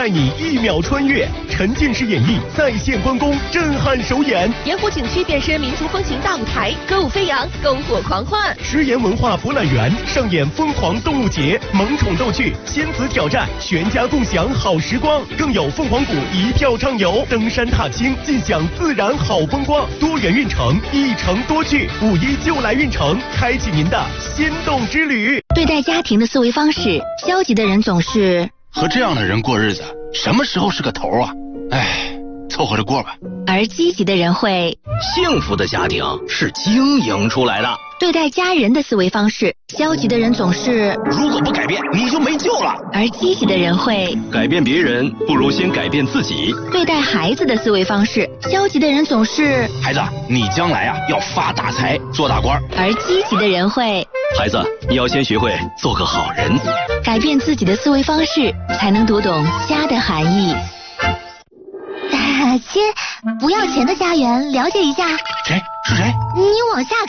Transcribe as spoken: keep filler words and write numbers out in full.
带你一秒穿越，沉浸式演绎在线关公，震撼首演。 盐湖景区变身民族风情大舞台，歌舞飞扬，篝火狂欢。 食盐文化博览园上演疯狂动物节，萌宠逗趣，亲子挑战，全家共享好时光。更有凤凰谷一票畅游，登山踏青，尽享自然好风光。多元运城，一城多趣，五一就来运城，开启您的心动之旅。 对待家庭的思维方式，消极的人总是和这样的人过日子，什么时候是个头啊？唉，凑合着过吧。 而积极的人会， 幸福的家庭是经营出来的。 对待家人的思维方式，消极的人总是如果不改变，你就没救了。 而积极的人会改变别人，不如先改变自己。 对待孩子的思维方式，消极的人总是孩子，你将来啊要发大财，做大官。 而积极的人会孩子，你要先学会做个好人。 改变自己的思维方式，才能读懂家的含义。 亲，不要钱的家园，了解一下。 谁？是谁？ 你往下